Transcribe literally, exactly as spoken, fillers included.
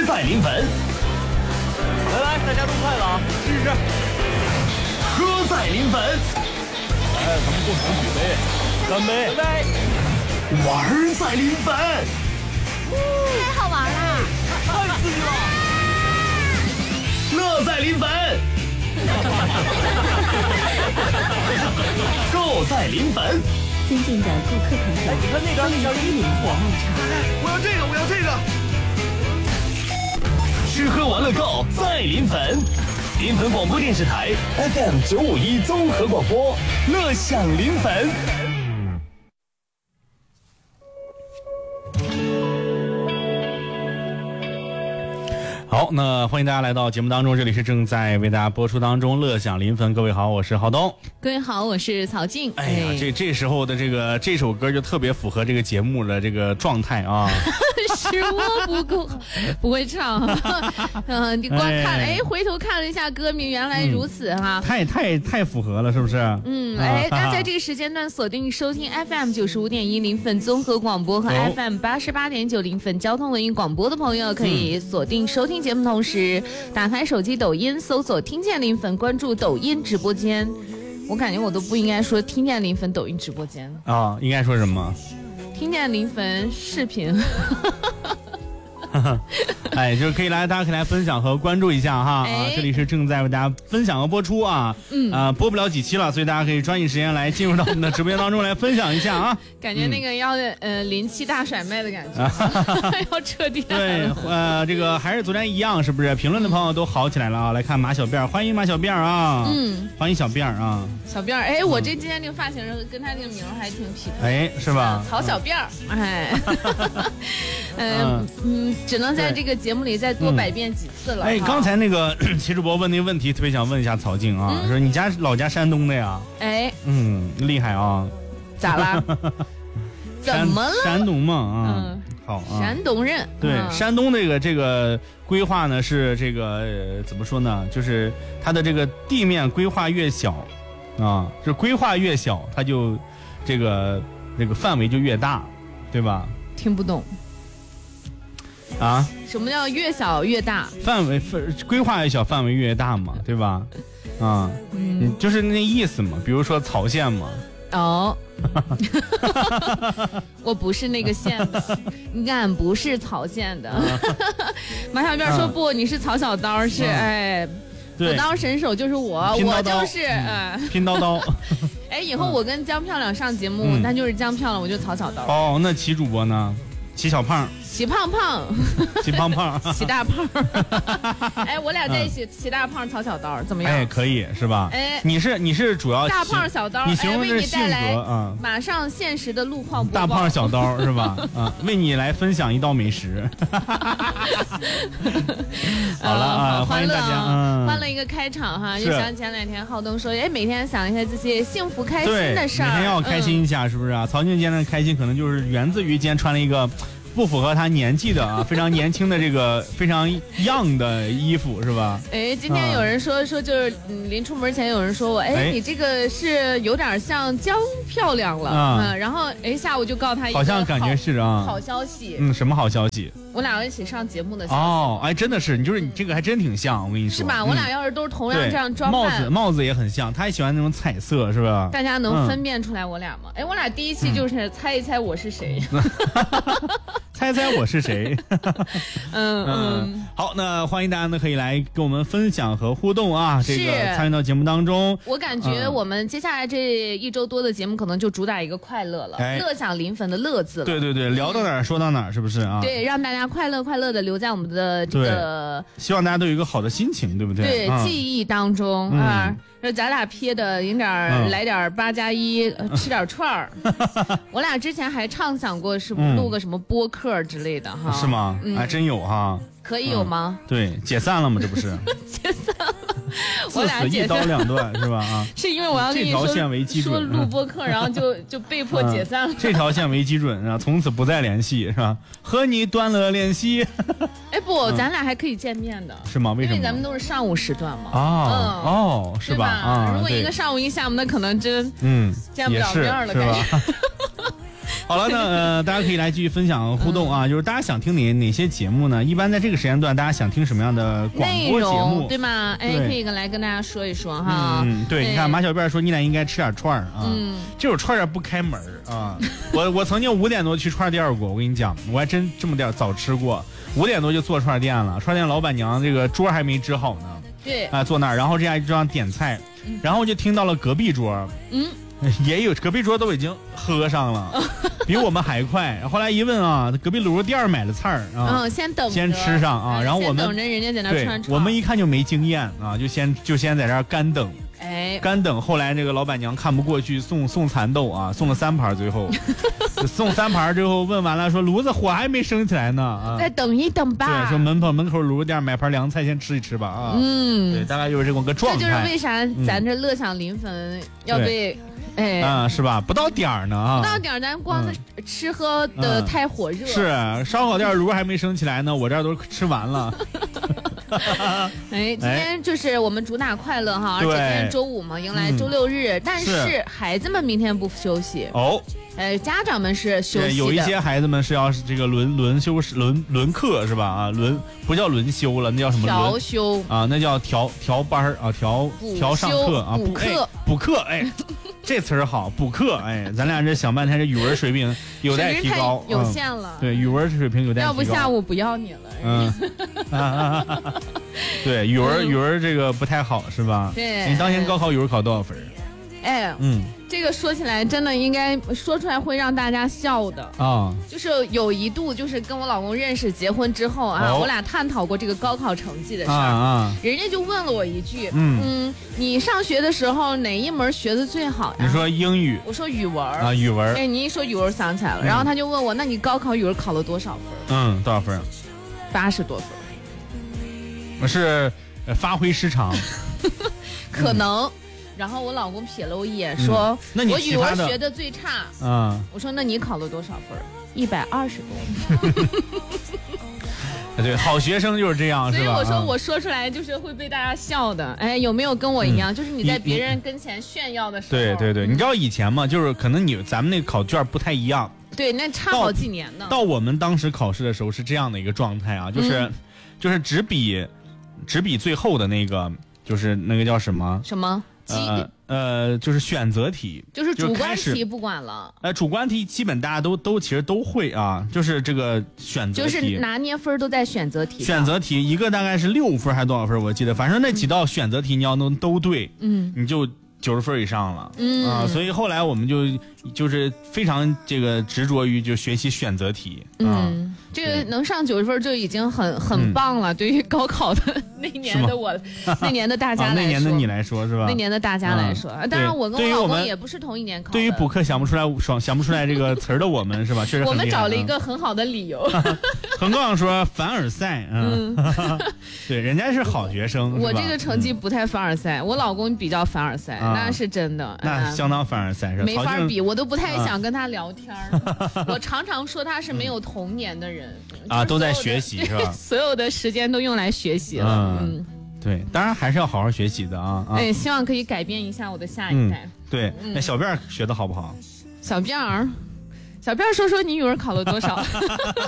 在临汾。 来来，大家动筷子啊，试试。 喝在临汾。 哎，咱们共同举杯，干杯！干杯！ 玩在临汾。 太好玩了， 太刺激了！ 乐在临汾。购在临汾。 尊敬的顾客朋友， 你看那边那条衣服， 我漫长。 我要这个，我要这个。吃喝玩乐购在临汾。临汾广播电视台 F M 九五一综合广播，乐享临汾。 好，那欢迎大家来到节目当中，这里是正在为大家播出当中乐享临汾。各位好，我是浩东。 各位好，我是曹静。 哎呀，这这时候的这个这首歌就特别符合这个节目的这个状态啊。 是我不够不会唱，嗯，你光看，哎，回头看了一下歌名，原来如此哈， 嗯、太太太符合了，是不是？ 嗯，哎，那在这个时间段锁定收听 F M 九十五点一临汾综合广播和 F M 八十八点九临汾交通文艺广播的朋友，可以锁定收听节目，同时打开手机抖音搜索听见临汾，关注抖音直播间。我感觉我都不应该说听见临汾抖音直播间啊，应该说什么？ 听见临汾视频。 哎，就是可以来，大家可以来分享和关注一下哈、 哎、 啊！这里是正在为大家分享和播出啊，嗯啊，播不了几期了，所以大家可以抓紧时间来进入到我们的直播间当中来分享一下啊！ 感觉那个要、嗯、呃临期大甩卖的感觉，要彻底对，呃，这个还是昨天一样，是不是？评论的朋友都好起来了啊！来看马小辫，欢迎马小辫啊！嗯，欢迎小辫啊！ 小辫儿，哎，我这今天这个发型跟他这个名还挺匹配， 哎，是吧？ 曹小辫儿，哎，嗯嗯。只能在这个节目里再多百遍几次了。 哎，刚才那个齐主播问那个问题，特别想问一下曹静啊，嗯、说你家老家山东的呀？ 哎， 嗯，厉害啊！ 咋啦？怎么了？ 山东嘛啊，嗯、好啊， 山东人。 对，嗯、山东这个这个规划呢是这个、呃、怎么说呢？就是它的这个地面规划越小啊，就规划越小，它就这个这个范围就越大，对吧？ 听不懂。 啊， 什么叫越小越大？ 范围规划越小，范围越大嘛，对吧？啊，嗯，就是那意思嘛。比如说曹县嘛。 哦，我不是那个县的，俺不是曹县的。马小辫说不，啊、你是曹小刀，是、啊、哎，补刀神手就是我，我就是呃， 拼刀刀。 哎，以后我跟江漂亮上节目，那、嗯、就是江漂亮，我就曹小刀。 哦，那齐主播呢？齐小胖， 齐胖胖， 齐胖胖， 齐大胖。哎，我俩在一起，齐大胖，曹小刀，怎么样？ 哎，可以是吧？哎，你是你是主要大胖小刀， 你形容的是性格啊。马上现实的路况播报。 大胖小刀是吧？啊，为你来分享一道美食。好了啊，欢迎大家， 嗯，欢乐一个开场哈。就像前两天浩东说，哎，每天想一下这些幸福开心的事儿， 每天要开心一下，是不是啊？曹静今天的开心可能就是源自于今天穿了一个。不符合他年纪的啊，非常年轻的这个非常 young 的衣服是吧？ 哎，今天有人说、啊、说就是、嗯、临出门前有人说我，哎，哎你这个是有点像江漂亮了啊、嗯，然后哎下午就告诉他一个好像感觉是啊好消息， 嗯，什么好消息？ 我俩要一起上节目的消息哦，哎，真的是，你就是你这个还真挺像，我跟你说， 是吧？嗯、我俩要是都是同样这样装扮，帽子帽子也很像，他也喜欢那种彩色，是吧？ 大家能分辨出来我俩吗？哎、嗯，我俩第一期就是猜一猜我是谁。 猜猜我是谁？ 嗯嗯， 好，那欢迎大家呢可以来跟我们分享和互动啊，这个参与到节目当中。 我感觉我们接下来这一周多的节目可能就主打一个快乐了，哎、乐享临汾的乐字了。 对对对，聊到哪儿说到哪儿，是不是啊？ 对，让大家快乐快乐的留在我们的这个， 希望大家都有一个好的心情，对不对？ 对，啊、记忆当中、嗯、啊。说咱俩撇的有点、嗯、来点八加一，吃点串儿。我俩之前还畅想过是录个什么播客之类的哈， 是吗？嗯、还真有哈。 可以有吗？ 嗯、对，解散了吗？这不是解散了， 我俩一刀两断是吧？啊， 是因为我要跟你说这条线为基准， 说录播客，然后就就被迫解散了。 嗯、这条线为基准啊，从此不再联系是吧？和你断了联系。 哎不、嗯，咱俩还可以见面的， 是吗？为什么？ 因为咱们都是上午时段嘛。 哦、嗯、哦，是吧？啊， 如果一个上午一下午，那可能真嗯见不了面了，感觉。 好了，那呃，大家可以来继续分享互动啊，嗯、就是大家想听哪哪些节目呢？一般在这个时间段，大家想听什么样的广播节目， 对吗？哎，可以来跟大家说一说哈。 嗯，对，你看马小辫说你俩应该吃点串儿啊， 嗯， 这种串儿不开门啊。我我曾经五点多去串店过，我跟你讲，我还真这么点早吃过，五点多就做串店了，串店老板娘这个桌还没支好呢。 对啊，坐那儿，然后这样这样点菜，然后就听到了隔壁桌，嗯，也有隔壁桌都已经喝上了，比我们还快。后来一问啊，隔壁卤肉店买了菜儿啊， 嗯，先等先吃上啊，然后我们等着人家在那串串，我们一看就没经验啊，就先就先在这儿干等。 哎， 干等，后来这个老板娘看不过去，送送蚕豆啊，送了三盘，最后送三盘之后问完了，说炉子火还没升起来呢啊， 再等一等吧。 对，说门口门口卤肉店买盘凉菜先吃一吃吧啊。 嗯， 对，大概就是这么个状态。 这就是为啥咱这乐享临汾要被。哎啊、嗯，是吧？不到点儿呢啊！ 不到点儿，咱光吃喝的太火热。 嗯、是烧烤店炉还没升起来呢，我这儿都吃完了。 哎，今天就是我们主打快乐哈，而且今天周五嘛，迎来周六日，嗯、但是孩子们明天不休息哦。 呃，家长们是休息的， 有一些孩子们是要这个轮轮休轮轮课是吧？啊，轮不叫轮休了，那叫什么？ 调休啊，那叫调调班啊，调调上课啊， 补课补课哎。这词儿好，补课哎，咱俩这想半天，这语文水平有待提高， 有限了、 嗯。对，语文水平有待提高。 要不下午不要你了。 嗯，对，语文语文这个不太好是吧？ 对。 你当年高考语文考多少分？ 哎，嗯，这个说起来真的应该说出来会让大家笑的啊。就是有一度就是跟我老公认识结婚之后啊，哦、我俩探讨过这个高考成绩的事儿啊，啊。人家就问了我一句，嗯嗯，你上学的时候哪一门学的最好呀？ 你说英语， 我说语文啊，语文。 哎，你一说语文想起来了，嗯、然后他就问我，那你高考语文考了多少分？ 嗯，多少分？ 八十多分。 我是发挥失常， 可能。嗯然后我老公瞥了我一眼，说：“嗯、 那你我语文学的最差。”嗯，我说：“那你考了多少分？一百二十多。” 对，好学生就是这样， 所以我说我说出来就是会被大家笑的。哎，有没有跟我一样？嗯、就是你在别人跟前炫耀的时候。 对对对，你知道以前嘛，就是可能你咱们那个考卷不太一样。 对，那差好几年呢。 到我们当时考试的时候是这样的一个状态啊，就是、嗯、就是只比只比最后的那个，就是那个叫什么什么。 呃呃，就是选择题， 就是主观题不管了。 呃，主观题基本大家都都其实都会啊，就是这个选择题， 就是拿捏分都在选择题。 选择题一个大概是六分还是多少分？我记得，反正那几道选择题你要能都对，嗯，你就九十分以上了，嗯啊，所以后来我们就就是非常这个执着于就学习选择题， 嗯，这个能上九十分就已经很很棒了。对于高考的那年的我，那年的大家来说， 那年的你来说是吧？ 那年的大家来说，当然我跟我老公也不是同一年考。 对于补课想不出来爽想不出来这个词儿的我们是吧？确实我们找了一个很好的理由。 横杠说凡尔赛，嗯，对，人家是好学生。 我这个成绩不太凡尔赛，我老公比较凡尔赛，那是真的， 那相当凡尔赛，是没法比，我都不太想跟他聊天。我常常说他是没有童年的人啊，都在学习是吧？ 所有的时间都用来学习了，嗯， 对，当然还是要好好学习的啊。 哎，希望可以改变一下我的下一代。 对，那小辫学的好不好？ 小辫儿，小辫儿，说说你语文考了多少？